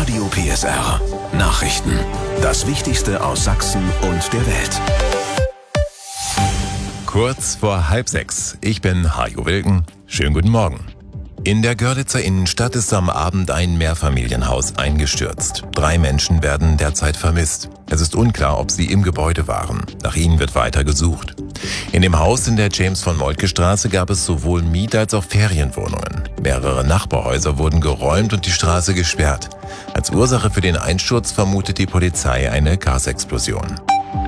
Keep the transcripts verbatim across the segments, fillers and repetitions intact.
Radio P S R. Nachrichten. Das Wichtigste aus Sachsen und der Welt. Kurz vor halb sechs. Ich bin Hajo Wilken. Schönen guten Morgen. In der Görlitzer Innenstadt ist am Abend ein Mehrfamilienhaus eingestürzt. Drei Menschen werden derzeit vermisst. Es ist unklar, ob sie im Gebäude waren. Nach ihnen wird weiter gesucht. In dem Haus in der James-von-Moltke-Straße gab es sowohl Miet- als auch Ferienwohnungen. Mehrere Nachbarhäuser wurden geräumt und die Straße gesperrt. Als Ursache für den Einsturz vermutet die Polizei eine Gasexplosion.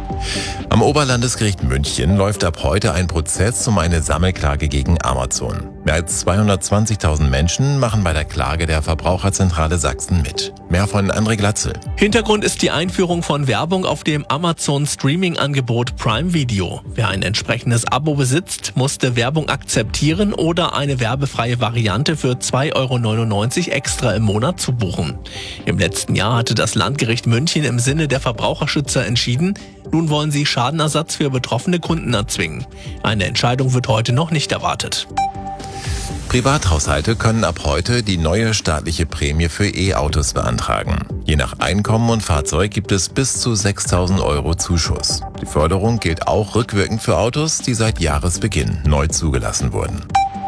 Am Oberlandesgericht München läuft ab heute ein Prozess um eine Sammelklage gegen Amazon. Mehr als zweihundertzwanzigtausend Menschen machen bei der Klage der Verbraucherzentrale Sachsen mit. Mehr von André Glatzel. Hintergrund ist die Einführung von Werbung auf dem Amazon-Streaming-Angebot Prime Video. Wer ein entsprechendes Abo besitzt, musste Werbung akzeptieren oder eine werbefreie Variante für zwei Euro neunundneunzig extra im Monat zu buchen. Im letzten Jahr hatte das Landgericht München im Sinne der Verbraucherschützer entschieden. Nun wollen sie Schadenersatz für betroffene Kunden erzwingen. Eine Entscheidung wird heute noch nicht erwartet. Privathaushalte können ab heute die neue staatliche Prämie für E-Autos beantragen. Je nach Einkommen und Fahrzeug gibt es bis zu sechstausend Euro Zuschuss. Die Förderung gilt auch rückwirkend für Autos, die seit Jahresbeginn neu zugelassen wurden.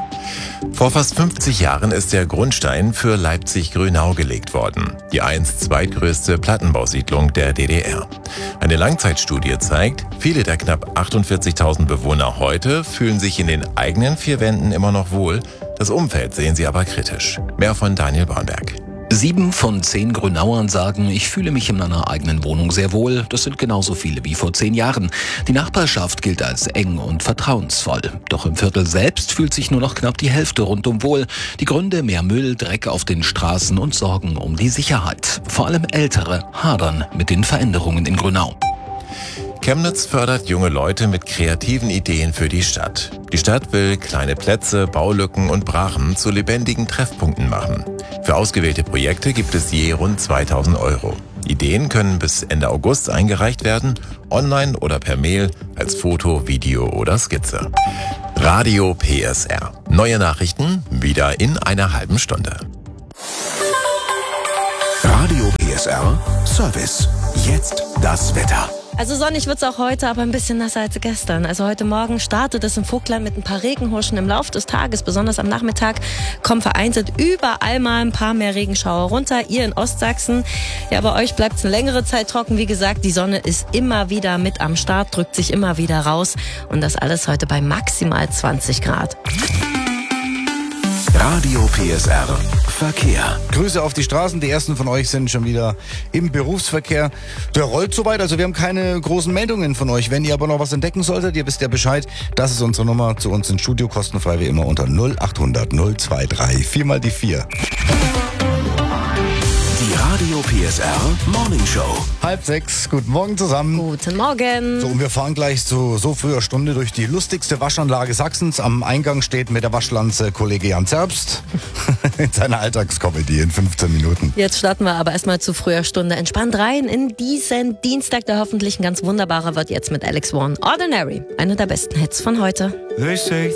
Vor fast fünfzig Jahren ist der Grundstein für Leipzig-Grünau gelegt worden, die einst zweitgrößte Plattenbausiedlung der D D R. Eine Langzeitstudie zeigt, viele der knapp achtundvierzigtausend Bewohner heute fühlen sich in den eigenen vier Wänden immer noch wohl, das Umfeld sehen sie aber kritisch. Mehr von Daniel Bornberg. Sieben von zehn Grünauern sagen, ich fühle mich in meiner eigenen Wohnung sehr wohl. Das sind genauso viele wie vor zehn Jahren. Die Nachbarschaft gilt als eng und vertrauensvoll. Doch im Viertel selbst fühlt sich nur noch knapp die Hälfte rundum wohl. Die Gründe: mehr Müll, Dreck auf den Straßen und Sorgen um die Sicherheit. Vor allem Ältere hadern mit den Veränderungen in Grünau. Chemnitz fördert junge Leute mit kreativen Ideen für die Stadt. Die Stadt will kleine Plätze, Baulücken und Brachen zu lebendigen Treffpunkten machen. Für ausgewählte Projekte gibt es je rund zweitausend Euro. Ideen können bis Ende August eingereicht werden, online oder per Mail, als Foto, Video oder Skizze. Radio P S R. Neue Nachrichten wieder in einer halben Stunde. Radio P S R Service. Jetzt das Wetter. Also sonnig wird's auch heute, aber ein bisschen nasser als gestern. Also heute Morgen startet es im Vogtland mit ein paar Regenhuschen im Laufe des Tages. Besonders am Nachmittag kommen vereinzelt überall mal ein paar mehr Regenschauer runter. Ihr in Ostsachsen, ja, bei euch bleibt's eine längere Zeit trocken. Wie gesagt, die Sonne ist immer wieder mit am Start, drückt sich immer wieder raus. Und das alles heute bei maximal zwanzig Grad. Radio P S R Verkehr. Grüße auf die Straßen. Die ersten von euch sind schon wieder im Berufsverkehr. Der rollt soweit, also wir haben keine großen Meldungen von euch. Wenn ihr aber noch was entdecken solltet, ihr wisst ja Bescheid. Das ist unsere Nummer zu uns ins Studio, kostenfrei wie immer unter null achthundert null zweiundzwanzig. Viermal die vier. Die Radio P S R Morning Show. Halb sechs, guten Morgen zusammen. Guten Morgen. So, und wir fahren gleich zu so früher Stunde durch die lustigste Waschanlage Sachsens. Am Eingang steht mit der Waschlanze Kollege Jan Zerbst in seiner Alltagskomödie in fünfzehn Minuten. Jetzt starten wir aber erstmal zu früher Stunde. Entspannt rein in diesen Dienstag, der hoffentlich ein ganz wunderbarer wird, jetzt mit Alex Warren. Ordinary, einer der besten Hits von heute.